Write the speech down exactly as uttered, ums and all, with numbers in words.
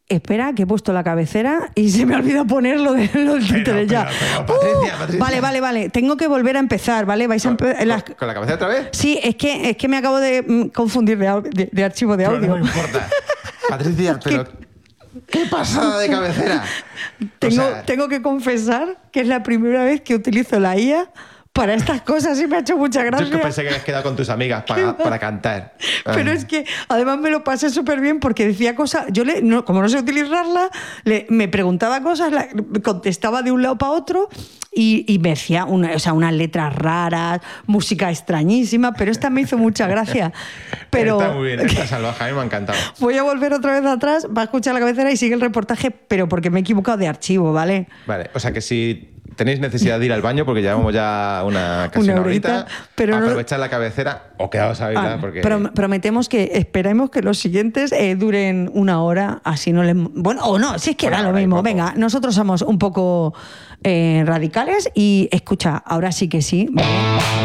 Espera, que he puesto la cabecera y se me ha olvidado ponerlo de los títeres ya. Pero, pero, Patricia, Uh, Patricia. Vale, vale, vale. Tengo que volver a empezar, ¿vale? Vais a ¿Con, empe- con- las- con la cabeza otra vez? Sí, es que, es que me acabo de mm, confundir de, au- de- de archivo de Pero audio. no me importa. Patricia, pero... ¿Qué pasada de cabecera? Tengo, O sea, tengo que confesar que es la primera vez que utilizo la I A para estas cosas y me ha hecho mucha yo gracia. es que pensé que habías quedado con tus amigas para, para cantar. Pero Ay. es que además me lo pasé súper bien porque decía cosas, yo le, no, como no sé utilizarla, le, me preguntaba cosas, la, contestaba de un lado para otro y, y me decía una, o sea, unas letras raras, música extrañísima, pero esta me hizo mucha gracia. Pero Está muy bien, está salvaje, a mí me ha encantado. voy a volver otra vez atrás, va a escuchar la cabecera y sigue el reportaje, pero porque me he equivocado de archivo, ¿vale? Vale, o sea que si tenéis necesidad de ir al baño, porque llevamos ya una casi Una una, horita, horita, pero no- aprovechad la cabecera o quedaos a verla, Ah, porque... prom- prometemos que esperemos que los siguientes eh, duren una hora, así no les... Bueno, o no, si es que Una da lo hora y mismo. poco. Venga, nosotros somos un poco eh, radicales y escucha, ahora sí que sí, ¿vale?